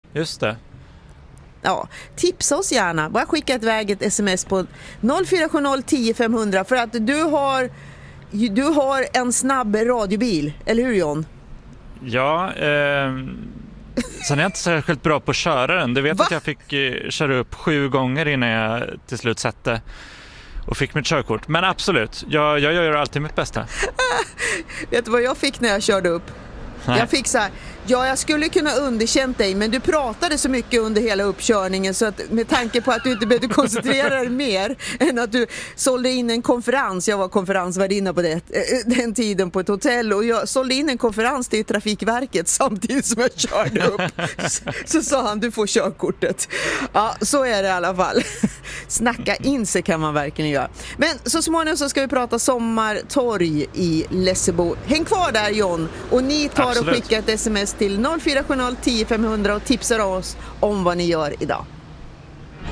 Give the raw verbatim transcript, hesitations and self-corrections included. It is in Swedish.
Just det. Ja, tipsa oss gärna. Bara skicka ett väg ett sms på noll fyra sju noll tio femhundra för att du har du har en snabb radiobil, eller hur John? Ja, eh, sen är jag inte särskilt bra på att köra den. Du vet Va? Att jag fick eh, köra upp sju gånger innan jag till slut satte och fick mitt körkort. Men absolut, jag, jag gör alltid mitt bästa. Vet du vad jag fick när jag körde upp? Nej. Jag fick så här, ja jag skulle kunna underkänt dig men du pratade så mycket under hela uppkörningen så att med tanke på att du inte behövde koncentrera dig mer än att du sålde in en konferens, jag var konferensvärdinna på det, den tiden på ett hotell och jag sålde in en konferens till Trafikverket samtidigt som jag körde upp så, så sa han du får körkortet. Ja så är det i alla fall. Snacka in sig kan man verkligen göra. Men så småningom så ska vi prata sommartorg i Lessebo. Häng kvar där John och ni tar Absolut. Och skickar ett sms till noll fyra sju noll tio femhundra och tipsar oss om vad ni gör idag.